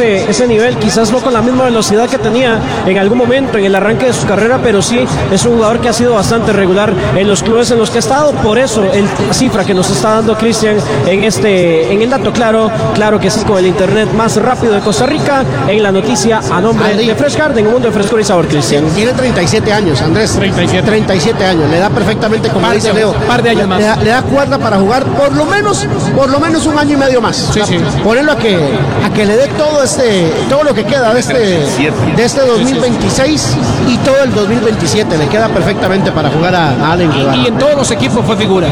ese nivel, quizás no con la misma velocidad que tenía en algún momento en el arranque de su carrera, pero sí es un jugador que ha sido bastante regular en los clubes en los que ha estado. Por eso la cifra que nos está dando Cristian en el dato claro que sí, con el internet más rápido de Costa Rica, en la noticia a nombre de Fresh Garden, un mundo de frescura y sabor. Cristian tiene 37 años, Andrés. 37 años, le da perfectamente, como dice Leo, par de años más. Le da cuerda para jugar por lo menos un año y medio más. Sí, sí. Ponerlo a que le dé todo lo que queda de este 2026 y todo el 2027 le queda perfectamente para jugar a Allen Guevara. Y en todos los equipos fue figura.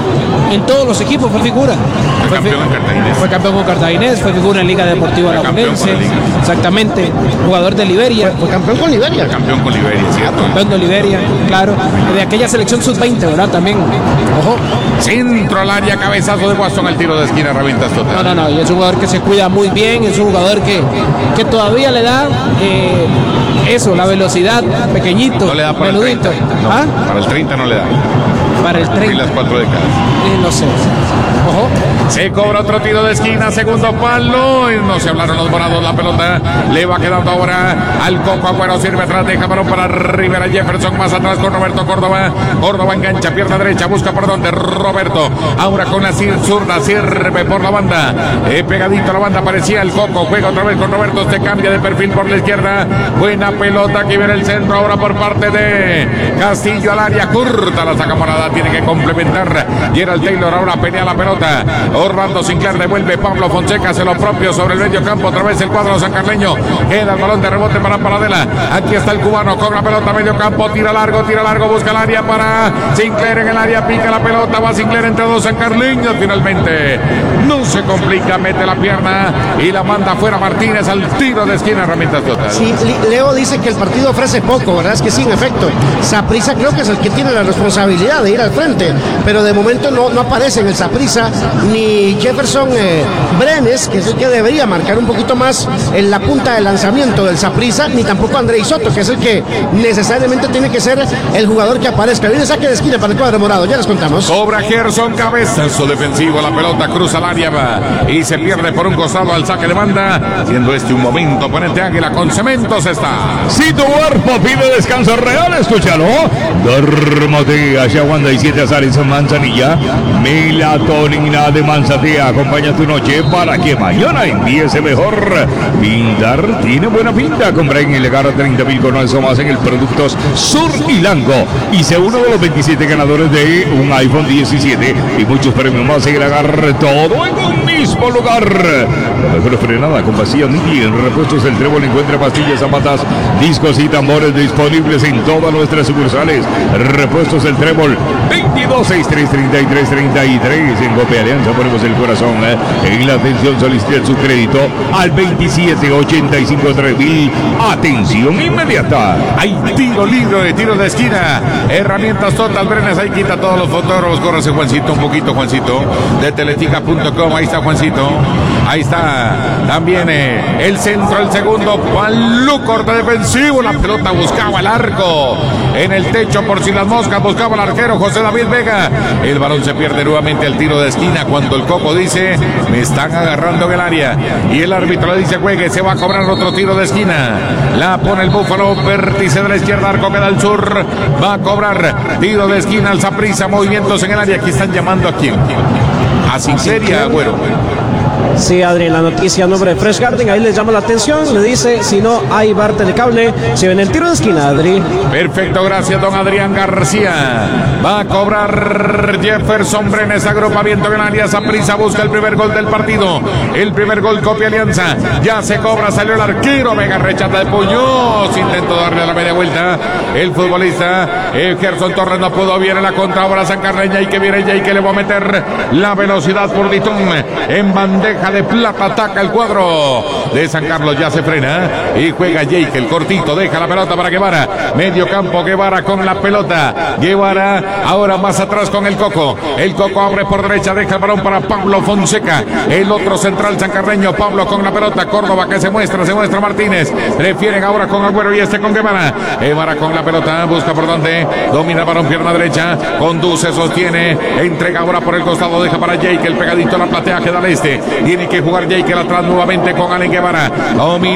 Fue campeón con Cartaginés, fue figura en Liga Deportiva Lagunense. Exactamente. Jugador de Liberia. Fue campeón con Liberia. ¿Cierto? Campeón de Liberia, claro. De aquella selección sub-20, ¿verdad? También. Ojo. Centro al área, cabezazo de Watson, el tiro de esquina, revientas total. No, y es un jugador que se cuida muy bien, es un jugador que todavía le da la velocidad, pequeñito, no le da para peludito. El 30. No, para el 30 no le da. Para el 30. Y las 4 décadas. No sé. Ojo. Se cobra otro tiro de esquina, segundo palo. Y no se hablaron los morados, la pelota le va quedando ahora al Coco Agüero, sirve atrás, deja balón para Rivera Jefferson, más atrás con Roberto Córdoba. Córdoba engancha, pierna derecha, busca por donde Roberto. Ahora con la zurda, sirve por la banda. Pegadito a la banda aparecía el Coco, juega otra vez con Roberto, se cambia de perfil por la izquierda. Buena pelota, aquí viene el centro ahora por parte de Castillo al área, curta la saca Morada, tiene que complementar. Gerald Taylor ahora pelea la pelota. Orlando Sinclair devuelve, Pablo Fonseca hace lo propio sobre el medio campo, otra vez el cuadro sancarleño, queda el balón de rebote para Paradela, aquí está el cubano, con la pelota medio campo, tira largo, busca el área para Sinclair en el área, pica la pelota, va Sinclair entre dos sancarleños, finalmente no se complica, mete la pierna y la manda fuera Martínez al tiro de esquina, herramientas total. Sí, Leo dice que el partido ofrece poco, ¿verdad? Es que sí, en efecto, Saprissa creo que es el que tiene la responsabilidad de ir al frente, pero de momento no aparece en el Saprissa ni Jefferson Brenes, que es el que debería marcar un poquito más en la punta de lanzamiento del Saprissa, ni tampoco Andrei Soto, que es el que necesariamente tiene que ser el jugador que aparezca. Viene saque de esquina para el cuadro morado, ya les contamos. Cobra Gerson, cabezazo defensivo, la pelota cruza el área y se pierde por un costado al saque de banda, siendo este un momento oponente Águila con Cementos está. Si tu cuerpo pide descanso real, escúchalo. Dormotea, Shawanda y 7 azares en Manzanilla. Melatonina de Manzanilla acompaña tu noche para que mañana empiece mejor. Pintar tiene buena pinta. Compra en el Legar 30.000 con eso más en el Productos Sur y Lango. Y sé uno de los 27 ganadores de un iPhone 17 y muchos premios más en el Legar. Todo en un mismo lugar. La mejor frenada con pastillas Niki. En Repuestos del Trébol encuentra pastillas, zapatas, discos y tambores disponibles en todas nuestras sucursales. Repuestos del Trébol 22633333. En Cope Alianza ponemos el corazón en la atención. Solicite su crédito al 27853000. Atención inmediata. Hay tiro libre de tiro de esquina. Herramientas Total Brenes. Ahí quita todos los fotógrafos. Córrese Juancito un poquito, Juancito, de teletica.com. Ahí está Juancito. Ahí está también el centro, el segundo palo, corte defensivo, la pelota buscaba el arco en el techo por si las moscas, buscaba el arquero José David Vega, el balón se pierde nuevamente al tiro de esquina cuando el Coco dice me están agarrando en el área y el árbitro le dice juegue, se va a cobrar otro tiro de esquina, la pone el Búfalo, vértice de la izquierda, arco queda al sur, va a cobrar tiro de esquina al Saprissa, movimientos en el área, aquí están llamando a quién, a Sinceria Agüero. Sí, Adri, la noticia a nombre de Fresh Garden, ahí les llama la atención, le dice, si no hay bar telecable, se ven el tiro de esquina, Adri. Perfecto, gracias, don Adrián García. Va a cobrar Jefferson Brenes, agrupamiento en el área, Saprissa busca el primer gol del partido. El primer gol copia Alianza, ya se cobra, salió el arquero, Vega rechata de puños, intentó darle a la media vuelta. El futbolista Gerson Torres no pudo, viene la contra, ahora San Carleña y que viene Jay que le va a meter la velocidad por Ditón en bandeja de plata, ataca el cuadro de San Carlos, ya se frena y juega Jake, el cortito, deja la pelota para Guevara, medio campo, Guevara con la pelota, Guevara ahora más atrás con el Coco abre por derecha, deja el balón para Pablo Fonseca, el otro central sancarreño, Pablo con la pelota, Córdoba que se muestra Martínez, prefieren ahora con Agüero y con Guevara con la pelota, busca por donde, domina el balón, pierna derecha, conduce, sostiene, entrega ahora por el costado, deja para Jake, el pegadito a la platea, queda al este, tiene que jugar Jake atrás nuevamente con Allen Guevara.